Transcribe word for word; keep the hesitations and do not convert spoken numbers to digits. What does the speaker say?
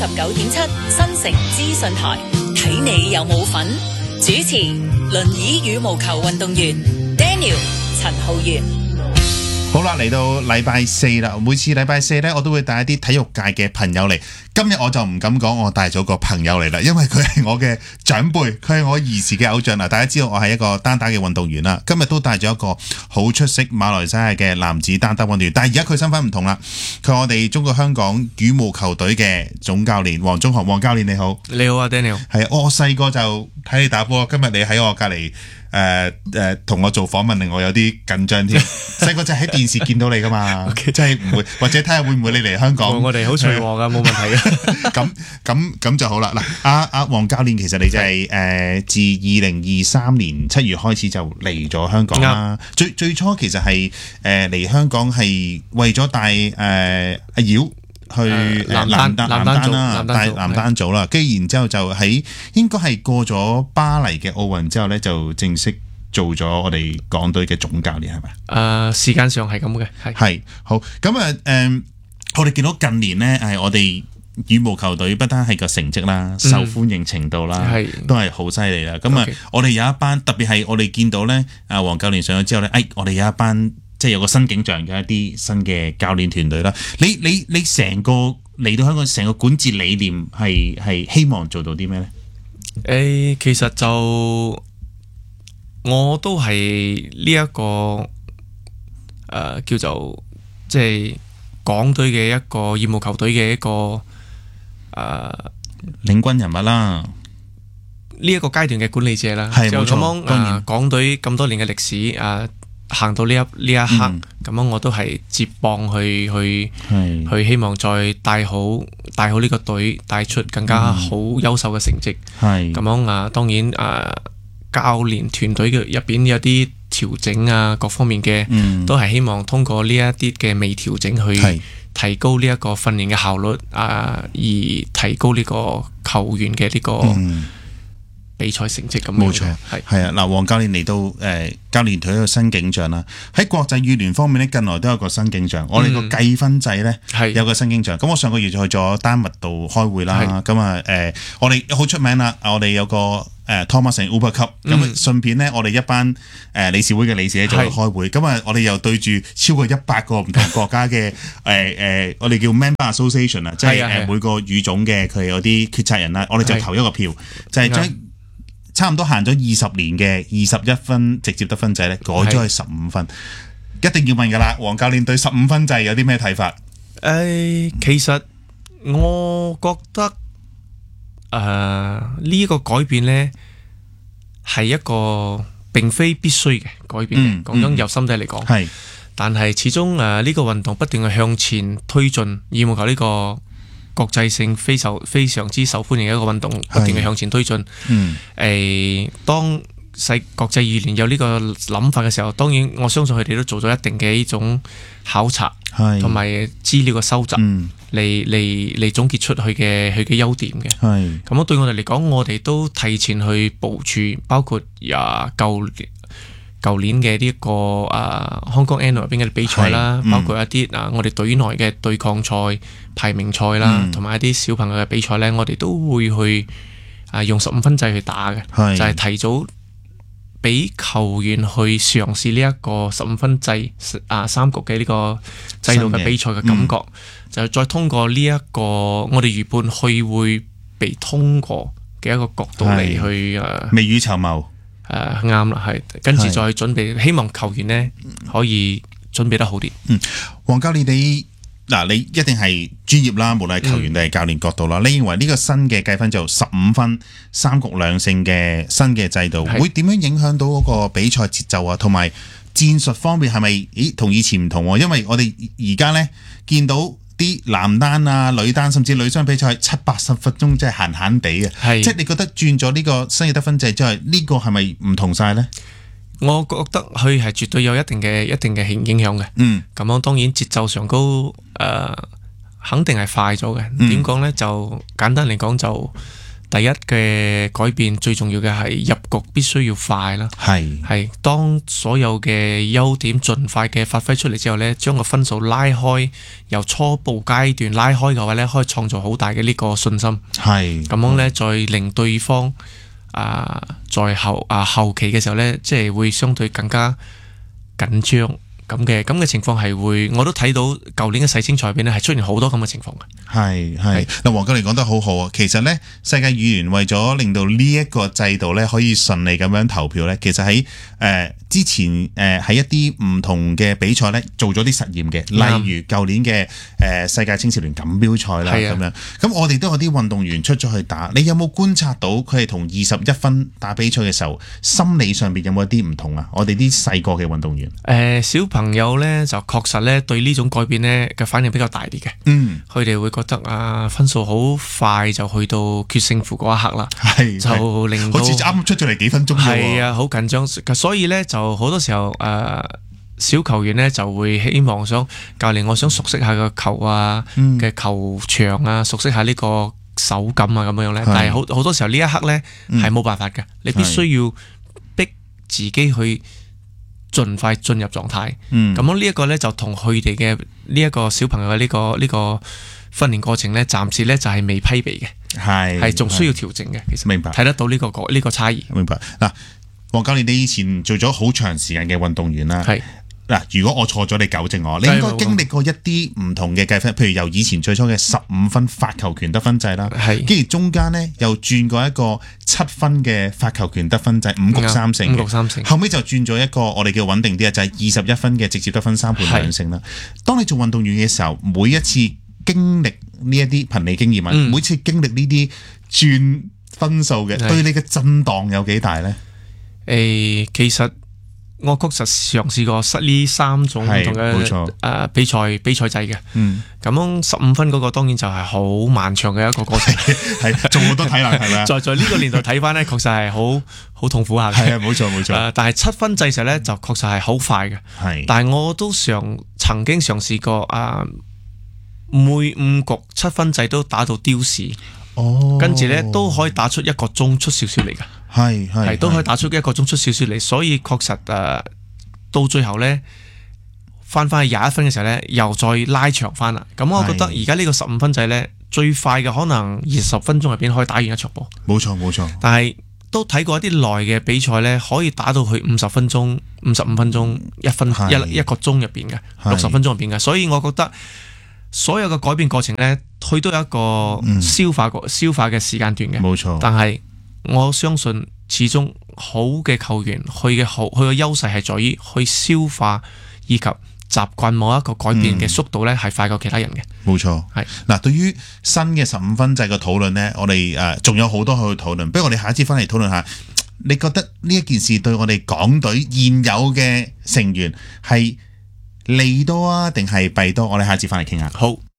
十九點七新城資訊台，睇你有冇份。主持輪椅羽毛球運動員 Daniel 陳浩源。 好啦，嚟到禮拜四啦，每次禮拜四呢，我都會帶一啲體育界嘅朋友嚟。今日我就唔敢講我帶咗個朋友嚟啦，因為佢係我嘅長輩，佢係我兒時嘅偶像啦。大家知道我係一個單打嘅運動員啦，今日都帶咗一個好出色馬來西亞嘅男子單打運動員，但係而家佢身份唔同啦，佢係我哋中國香港羽毛球隊嘅總教練黃忠學。黃教練你好。 你好啊 Daniel。 係啊，我細個就睇你打波，今日你喺我隔離誒誒同我做訪問，令我有啲緊張添。細個就喺電視見到你噶嘛，即係唔會，或者睇下會唔會你嚟香港。 我哋好隨和噶，冇問題嘅。 咁咁咁就好啦。嗱，阿阿黃教練，其實你就係、是、誒、呃、自二零二三年七月開始就嚟咗香港啦。最最初其實係誒嚟香港係為咗帶誒阿妖去男單男單啦，帶男單組啦。跟住然之後就喺應該係過咗巴黎嘅奧運之後咧，就正式做咗我哋港隊嘅總教練，係咪？誒、 呃，時間上係咁嘅，係係好。咁啊誒，我哋見到近年咧，係我哋羽毛球隊不單係個成績啦，受歡迎程度啦，嗯、都係好犀利啦。咁啊，我哋有一班特別係我哋見到咧，阿黃教練上咗之後咧，誒、哎，我哋有一班即係有個新景象嘅一啲新嘅教練團隊啦。你你你成個嚟到香港，成個管治理念係係希望做到啲咩咧？ 誒、欸，其實就我都係呢一個誒、呃、叫做即係港隊嘅一個羽毛球隊嘅一個誒、呃、 領軍人物啦。 呢一個階段嘅管理者啦， 係冇錯。 就咁樣誒、呃，港隊咁多年嘅歷史誒。呃行到呢一呢一刻，咁、嗯、樣我都係接棒去去去，希望再帶好帶好呢個隊，帶出更加好優秀嘅成績。係咁、嗯、樣啊，當然啊，教練團隊嘅入邊有啲調整啊，各方面嘅、嗯、都係希望通過呢一啲嘅微調整去提高呢一個訓練嘅效率啊，而提高呢個球員嘅呢、這個。嗯比賽成績咁，冇錯，係係啊！嗱，黃教練嚟到誒、呃、教練團一個新景象啦。喺國際羽聯方面咧，近來都有個新景象。嗯、我哋個計分制咧有個新景象。咁我上個月就去咗丹麥度開會啦。咁啊誒，我哋好出名啦。我哋有個誒 Thomas Uber Cup。咁順便咧，我哋一班誒、呃、理事會嘅理事咧就去開會。咁啊，我哋又對住超過一百個唔同國家嘅誒誒，我哋叫 Member Association 啊，即係誒每個羽種嘅佢有啲決策人啦。我哋就投一個票，就係、是、將差唔多行咗二十年嘅二十一分直接得分制咧，改咗去十五分，一定要問噶啦，黃教練對十五分制有啲咩睇法？誒、呃，其實我覺得誒呢、呃這個改變咧係一個並非必須嘅改變嘅，講、嗯、真由心底嚟講，係、嗯，但係始終誒呢、這個運動不斷去向前推進，羽毛球呢、這個。國際性非受非常之受歡迎嘅一個運動，不斷嘅向前推進。嗯，誒、呃，當世國際羽聯有呢個諗法嘅時候，當然我相信佢哋都做咗一定嘅呢種考察，同埋資料嘅收集，嚟嚟嚟總結出佢嘅佢嘅優點嘅。係咁樣對我哋嚟講，我哋都提前去部署，包括啊舊年。舊年嘅呢一個啊香港 N 入邊嘅比賽啦，嗯、包括一啲啊我哋隊內嘅對抗賽、排名賽啦，同、嗯、埋一啲小朋友嘅比賽咧，我哋都會去啊用十五分制去打嘅，就係、是、提早俾球員去嘗試呢一個十五分制啊三局嘅呢個制度嘅比賽嘅感覺，嗯、就再通過呢、這、一個我哋預判去會被通過嘅一個角度嚟去啊未雨綢繆。 誒啱啦，係跟住再準備，希望球員呢可以準備得好啲。 嗯，黃教練你嗱，你一定係專業啦，無論係球員定係教練角度啦、嗯。你認為呢個新嘅計分就十五分三局兩勝嘅新嘅制度，會點樣影響到嗰個比賽節奏啊？同埋戰術方面係咪？咦，同以前唔同喎，因為我哋而家呢見到。啲男單啊、女單甚至女雙比賽七八十分鐘，即係閒閒地嘅，即係你覺得轉咗呢個新嘅得分制之後，呢、這個係咪唔同晒呢？ 我覺得佢係絕對有一定嘅一定嘅影影響嘅。嗯，咁樣當然節奏上高誒、呃，肯定係快咗嘅。點講呢？就簡單嚟講就第一嘅改變最重要嘅係入局必須要快啦。 係係當所有嘅優點盡快嘅發揮出嚟之後呢，將個分數拉開，由初步階段拉開嘅話呢，可以創造好大嘅呢個信心。 係咁樣呢，再令對方啊、呃，在後啊、呃、後期嘅時候呢，即係會相對更加緊張。咁嘅咁嘅情況係會，我都睇到舊年嘅世青賽入邊咧係出現好多咁嘅情況嘅。 係係嗱，黃教練講得好好啊！其實咧，世界羽聯為咗令到呢一個制度咧可以順利咁樣投票咧，其實喺誒、呃、之前誒喺、呃、一啲唔同嘅比賽咧做咗啲實驗嘅，例如舊年嘅誒、呃、世界青少年錦標賽啦咁樣。咁我哋都有啲運動員出咗去打，你有冇觀察到佢係同二十一分打比賽嘅時候，心理上邊有冇一啲唔同啊？我哋啲細個嘅運動員，誒、 呃、小朋友咧就確實咧對呢種改變咧嘅反應比較大啲嘅。嗯，佢哋會覺得啊分數好快就去到決勝負嗰一刻啦，係就令到好似啱出咗嚟幾分鐘， 係啊，好緊張。所以咧就好多時候誒、呃、小球員咧就會希望想教練，我想熟悉下個球啊嘅、嗯、球場啊，熟悉下呢個手感啊咁樣咧。但係好好多時候呢一刻咧係冇辦法嘅，你必須要逼自己去盡快進入狀態。咁樣呢一個咧就同佢哋嘅呢一個小朋友嘅呢、這個呢、這個訓練過程咧，暫時咧就係未批備嘅，係係仲需要調整嘅。其實明白睇得到呢、這個呢、這個差異。 明白嗱，黃教練，你以前做咗好長時間嘅運動員啦，係嗱，如果我錯咗，你糾正我。你應該經歷過一啲唔同嘅計分，譬如由以前最初嘅十五分發球權得分制啦，係跟住中間咧又轉過一個七分嘅發球權得分制，五局三勝，五局三勝，後尾就轉咗一個我哋叫穩定啲啊，就係二十一分嘅直接得分三盤兩勝啦。當你做運動員嘅時候，每一次經歷呢一啲憑你經驗啊，嗯、每次經歷呢啲轉分數嘅，對你嘅震盪有幾大呢？ 誒、欸，其實我確實嘗試過失呢三種唔同嘅誒、呃、比賽比賽制嘅。嗯，咁十五分嗰個當然就係好漫長嘅一個過程， 係做好多體能係咪？ 在在呢個年代睇翻呢，確實係好好痛苦下嘅。係啊，冇錯冇錯。誒，但係七分制實呢，就確實係好快嘅。係，但係我都嘗曾經嘗試過啊。呃每五局七分制都打到丟時，哦，跟住咧都可以打出一個鐘出少少嚟噶，係係都可以打出一個鐘出少少嚟，所以確實誒、呃、到最後咧翻翻去廿一分嘅時候咧，又再拉長翻啦。咁我覺得而家呢個十五分制咧最快嘅可能二十分鐘入邊可以打完一場波， 冇錯冇錯。 但係都睇過一啲耐嘅比賽咧，可以打到去五十分鐘、五十五分鐘、一分一一個鐘入邊嘅，六十分鐘入邊嘅，所以我覺得。所有嘅改變過程呢，佢都有一個消化過、嗯、消化嘅時間段嘅，冇錯。但係我相信，始終好嘅球員，佢嘅好，佢嘅優勢係在於去消化以及習慣某一個改變嘅速度呢，係、嗯、快過其他人嘅。冇錯，係嗱。對於新嘅十五分制嘅討論呢，我哋誒仲有好多去討論。不如我哋下一次翻嚟討論下，你覺得呢一件事對我哋港隊現有嘅成員係利多啊，定係弊多？我哋下次翻嚟傾下。好。